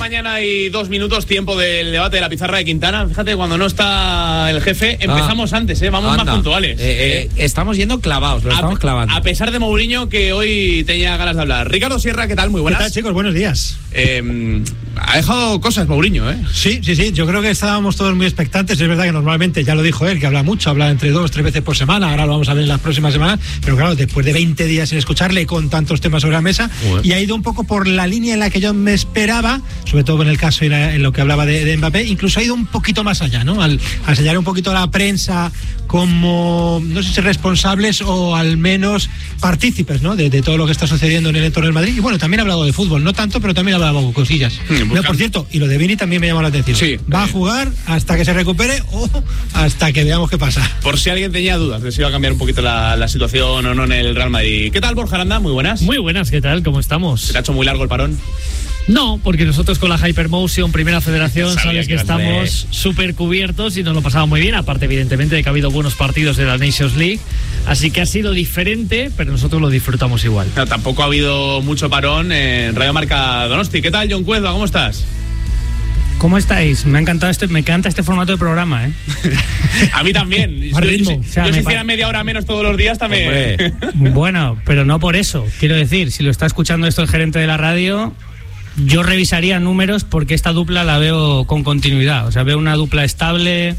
mañana y 2 minutos, tiempo del debate de la pizarra de Quintana. Fíjate, cuando no está el jefe, empezamos antes, vamos más puntuales. Estamos yendo clavados, lo estamos clavando. A pesar de Mourinho, que hoy tenía ganas de hablar. Ricardo Sierra, ¿qué tal? Muy buenas. ¿Qué tal, chicos? Buenos días. Ha dejado cosas Mourinho, ¿eh? Sí. Yo creo que estábamos todos muy expectantes. Es verdad que normalmente, ya lo dijo él, que habla mucho, habla entre 2-3 veces por semana. Ahora lo vamos a ver en las próximas semanas. Pero claro, después de 20 días sin escucharle con tantos temas sobre la mesa, y ha ido un poco por la línea en la que yo me esperaba, sobre todo en el caso en lo que hablaba de Mbappé. Incluso ha ido un poquito más allá, ¿no? Al señalar un poquito a la prensa como, no sé si responsables o al menos partícipes, ¿no? De todo lo que está sucediendo en el entorno del Madrid. Y bueno, también ha hablado de fútbol, no tanto, pero también ha hablado de cosillas. No, por cierto, y lo de Vini también me llamó la atención. Sí. ¿Va a jugar hasta que se recupere o hasta que veamos qué pasa? Por si alguien tenía dudas de si iba a cambiar un poquito la situación o no en el Real Madrid. ¿Qué tal, Borja Aranda? Muy buenas. Muy buenas, ¿qué tal? ¿Cómo estamos? ¿Se te ha hecho muy largo el parón? No, porque nosotros con la Hypermotion, Primera Federación, sabes que estamos súper cubiertos y nos lo pasamos muy bien, aparte evidentemente de que ha habido buenos partidos de la Nations League, así que ha sido diferente, pero nosotros lo disfrutamos igual. No, tampoco ha habido mucho parón en Radio Marca Donosti. ¿Qué tal, John Cuezba? ¿Cómo estás? ¿Cómo estáis? Me encanta este formato de programa, ¿eh? A mí también. Ritmo. Si hiciera media hora menos todos los días también. Bueno, pero no por eso. Quiero decir, si lo está escuchando esto el gerente de la radio, yo revisaría números porque esta dupla la veo con continuidad. O sea, veo una dupla estable,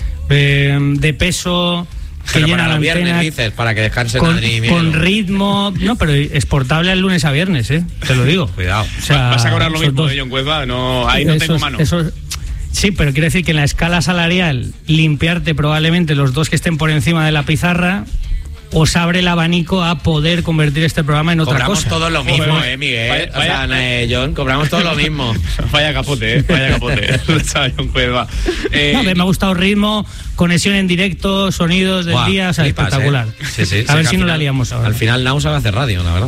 de peso, que llena la antena, dices, para que descansen con ritmo. No, pero exportable al lunes a viernes, te lo digo. Cuidado. O sea, vas a cobrar lo mismo de John Cuezba. No, ahí no tengo mano. Sí, pero quiero decir que en la escala salarial, limpiarte probablemente los dos que estén por encima de la pizarra os abre el abanico a poder convertir este programa en otra cobramos cosa. Cobramos todos lo mismo, Miguel. John, cobramos todos lo mismo. Vaya capote, John Cuezba. No, me ha gustado el ritmo, conexión en directo, sonidos del día, o sea, flipas, espectacular. Sí, a ver si no la liamos ahora. Al final Nau sabe hacer radio, la verdad.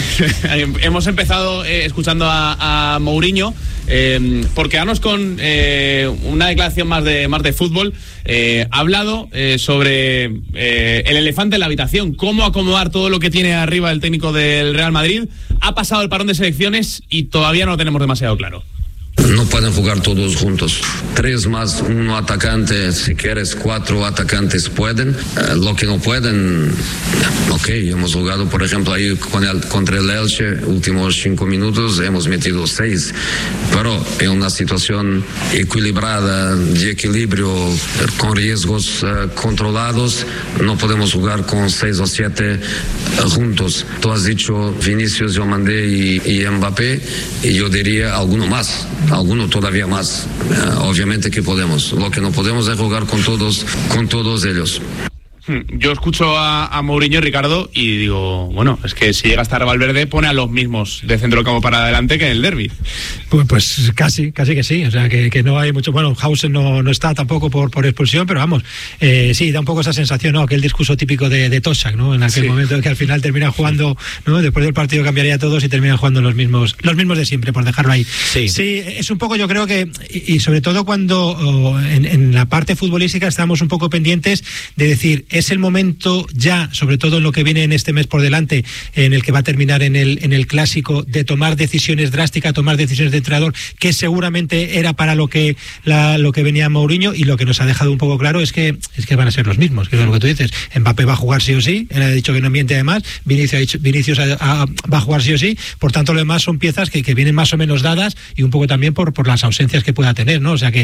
Hemos empezado escuchando a Mourinho, por quedarnos con una declaración más de fútbol. Ha hablado sobre el elefante en la habitación, cómo acomodar todo lo que tiene arriba el técnico del Real Madrid. Ha pasado el parón de selecciones y todavía no lo tenemos demasiado claro. No pueden jugar todos juntos. 3 más 1 atacante, si quieres 4 atacantes pueden. Lo que no pueden, hemos jugado, por ejemplo, ahí contra el Elche, últimos 5 minutos, hemos metido 6. Pero en una situación equilibrada, de equilibrio, con riesgos controlados, no podemos jugar con 6 o 7 juntos. Tú has dicho Vinicius, yo mandé y Mbappé, y yo diría alguno más. Alguno todavía más. Obviamente que podemos. Lo que no podemos es jugar con todos ellos. Yo escucho a Mourinho, Ricardo, y digo, bueno, es que si llega a estar Valverde, pone a los mismos de centro campo para adelante que en el derbi. Pues casi que sí, o sea, que no hay mucho. Bueno, Hausen no está tampoco por expulsión, pero vamos, sí, da un poco esa sensación, ¿no? Aquel discurso típico de Tosak, ¿no? En aquel momento que al final termina jugando, ¿no? Después del partido cambiaría todos y terminan jugando los mismos de siempre, por dejarlo ahí. Sí, es un poco, yo creo que, y sobre todo cuando en la parte futbolística estamos un poco pendientes de decir, es el momento ya, sobre todo en lo que viene en este mes por delante, en el que va a terminar en el clásico, de tomar decisiones drásticas, tomar decisiones de entrenador, que seguramente era para lo que venía Mourinho, y lo que nos ha dejado un poco claro es que van a ser los mismos, que es lo que tú dices. Mbappé va a jugar sí o sí, él ha dicho que no miente además, Vinicius va a jugar sí o sí, por tanto lo demás son piezas que vienen más o menos dadas, y un poco también por las ausencias que pueda tener, ¿no? O sea, que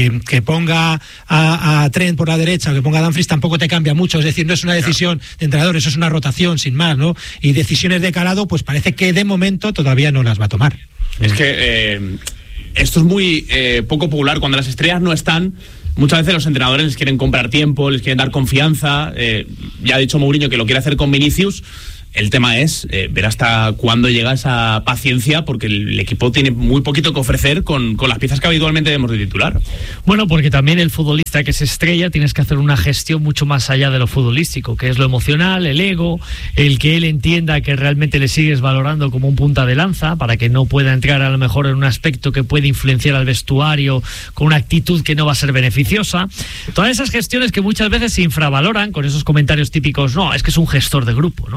ponga a Trent por la derecha, o que ponga a Dumfries tampoco te cambia mucho, es decir, no es una decisión de entrenador, eso es una rotación sin más, ¿no? Y decisiones de calado, pues parece que de momento todavía no las va a tomar. Es que esto es muy poco popular. Cuando las estrellas no están, muchas veces los entrenadores les quieren comprar tiempo, les quieren dar confianza. Ya ha dicho Mourinho que lo quiere hacer con Vinicius. El tema es ver hasta cuándo llega esa paciencia, porque el equipo tiene muy poquito que ofrecer con las piezas que habitualmente vemos de titular. Bueno, porque también el futbolista que se estrella tienes que hacer una gestión mucho más allá de lo futbolístico, que es lo emocional, el ego, el que él entienda que realmente le sigues valorando como un punta de lanza, para que no pueda entrar a lo mejor en un aspecto que puede influenciar al vestuario con una actitud que no va a ser beneficiosa. Todas esas gestiones que muchas veces se infravaloran con esos comentarios típicos, no, es que es un gestor de grupo, ¿no? Y parece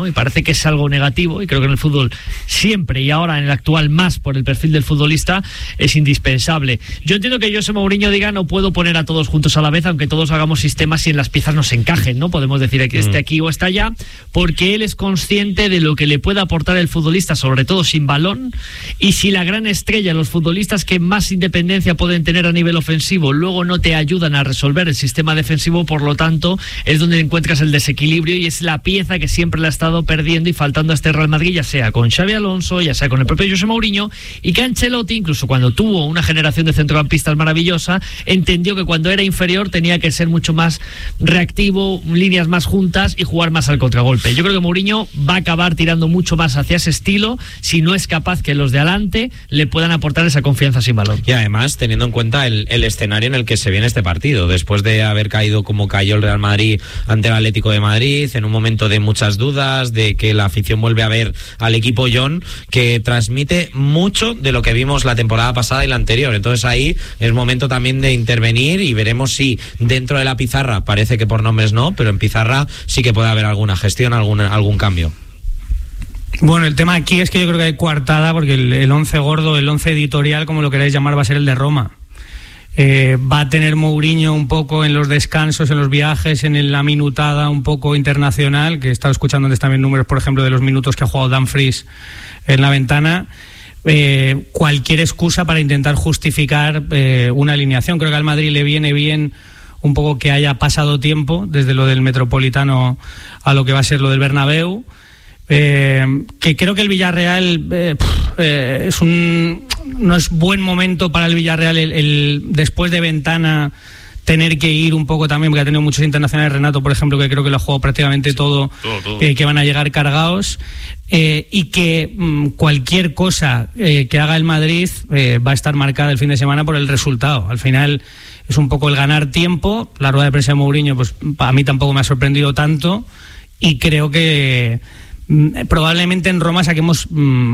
que es algo negativo, y creo que en el fútbol siempre, y ahora en el actual más por el perfil del futbolista, es indispensable. Yo entiendo que José Mourinho diga no puedo poner a todos juntos a la vez, aunque todos hagamos sistemas y en las piezas nos encajen, ¿no? Podemos decir que esté aquí o está allá, porque él es consciente de lo que le puede aportar el futbolista, sobre todo sin balón, y si la gran estrella, los futbolistas que más independencia pueden tener a nivel ofensivo, luego no te ayudan a resolver el sistema defensivo, por lo tanto es donde encuentras el desequilibrio, y es la pieza que siempre le ha estado perdiendo y faltando a este Real Madrid, ya sea con Xabi Alonso, ya sea con el propio José Mourinho, y que Ancelotti, incluso cuando tuvo una generación de centrocampistas maravillosa, entendió que cuando era inferior tenía que ser mucho más reactivo, líneas más juntas y jugar más al contragolpe. Yo creo que Mourinho va a acabar tirando mucho más hacia ese estilo si no es capaz que los de adelante le puedan aportar esa confianza sin balón. Y además, teniendo en cuenta el escenario en el que se viene este partido, después de haber caído como cayó el Real Madrid ante el Atlético de Madrid, en un momento de muchas dudas, de que la afición vuelve a ver al equipo John, que transmite mucho de lo que vimos la temporada pasada y la anterior. Entonces ahí es momento también de intervenir, y veremos si dentro de la pizarra, parece que por nombres no, pero en pizarra sí que puede haber alguna gestión, algún cambio. Bueno, el tema aquí es que yo creo que hay coartada, porque el 11 gordo, el 11 editorial, como lo queráis llamar, va a ser el de Roma. Va a tener Mourinho un poco en los descansos, en los viajes, en la minutada un poco internacional, que he estado escuchando antes también números, por ejemplo, de los minutos que ha jugado Dumfries en la Ventana. Cualquier excusa para intentar justificar una alineación. Creo que al Madrid le viene bien un poco que haya pasado tiempo desde lo del Metropolitano a lo que va a ser lo del Bernabéu. Que creo que el Villarreal no es buen momento para el Villarreal el después de Ventana tener que ir un poco también, porque ha tenido muchos internacionales, Renato por ejemplo, que creo que lo ha jugado prácticamente todo. Que van a llegar cargados, y que cualquier cosa que haga el Madrid va a estar marcada el fin de semana por el resultado. Al final es un poco el ganar tiempo. La rueda de prensa de Mourinho, pues a mí tampoco me ha sorprendido tanto, y creo que probablemente en Roma saquemos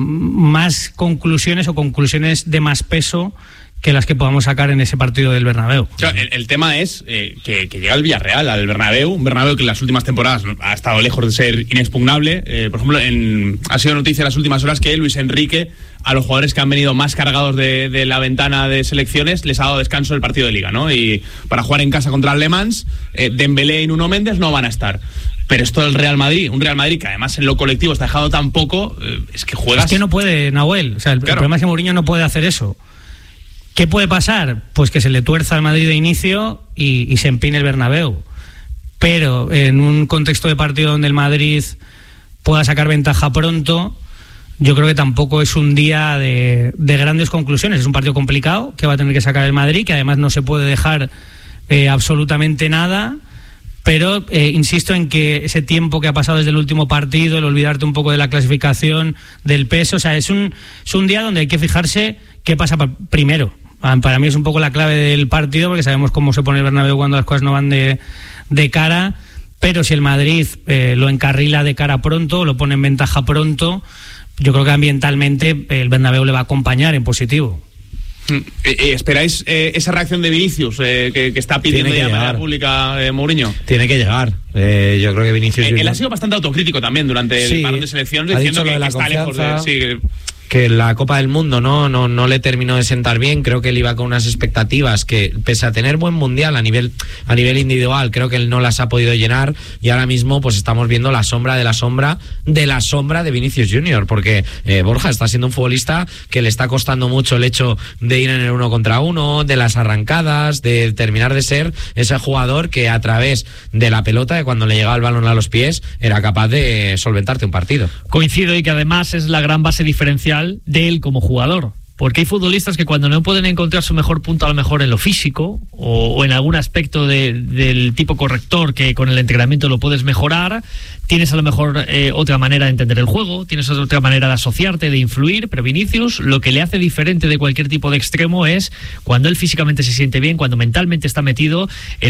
más conclusiones o conclusiones de más peso que las que podamos sacar en ese partido del Bernabéu. Claro, el tema es que llega el Villarreal al Bernabéu, un Bernabéu que en las últimas temporadas ha estado lejos de ser inexpugnable. Por ejemplo, ha sido noticia en las últimas horas que Luis Enrique, a los jugadores que han venido más cargados de la ventana de selecciones, les ha dado descanso el partido de Liga, ¿no? Y para jugar en casa contra el Le Mans, Dembélé y Nuno Méndez no van a estar. Pero esto del Real Madrid, un Real Madrid que además en lo colectivo está dejado tan poco, es que juegas... Es que no puede, Nahuel. O sea, el problema es que Mourinho no puede hacer eso. ¿Qué puede pasar? Pues que se le tuerza al Madrid de inicio y se empine el Bernabéu. Pero en un contexto de partido donde el Madrid pueda sacar ventaja pronto, yo creo que tampoco es un día de grandes conclusiones. Es un partido complicado que va a tener que sacar el Madrid, que además no se puede dejar absolutamente nada. Pero insisto en que ese tiempo que ha pasado desde el último partido, el olvidarte un poco de la clasificación, del peso, o sea, es un día donde hay que fijarse qué pasa primero. Para mí es un poco la clave del partido, porque sabemos cómo se pone el Bernabéu cuando las cosas no van de cara, pero si el Madrid lo encarrila de cara pronto, lo pone en ventaja pronto, yo creo que ambientalmente el Bernabéu le va a acompañar en positivo. ¿Esperáis esa reacción de Vinicius que está pidiendo ya de manera pública Mourinho? Tiene que llegar. Yo creo que Vinicius... Él ha sido bastante autocrítico también durante el parón de selecciones, diciendo que está lejos de... que la Copa del Mundo no le terminó de sentar bien. Creo que él iba con unas expectativas que, pese a tener buen mundial a nivel individual, creo que él no las ha podido llenar, y ahora mismo pues estamos viendo la sombra de la sombra de la sombra de Vinicius Junior, porque Borja está siendo un futbolista que le está costando mucho el hecho de ir en el 1 contra 1, de las arrancadas, de terminar de ser ese jugador que a través de la pelota, de cuando le llegaba el balón a los pies, era capaz de solventarte un partido. Coincido, y que además es la gran base diferencial de él como jugador, porque hay futbolistas que cuando no pueden encontrar su mejor punto, a lo mejor en lo físico o en algún aspecto del tipo corrector, que con el entrenamiento lo puedes mejorar, tienes a lo mejor otra manera de entender el juego, tienes otra manera de asociarte, de influir. Pero Vinicius, lo que le hace diferente de cualquier tipo de extremo es cuando él físicamente se siente bien, cuando mentalmente está metido, el